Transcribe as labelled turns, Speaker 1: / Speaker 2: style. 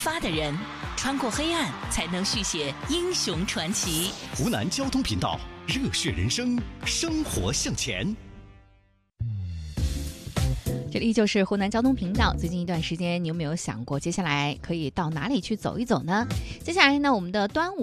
Speaker 1: 发的人，穿过黑暗，才能续写英雄传奇。
Speaker 2: 湖南交通频道，热血人生，生活向前。
Speaker 3: 这里就是湖南交通频道。最近一段时间，你有没有想过接下来可以到哪里去走一走呢？接下来呢，我们的端午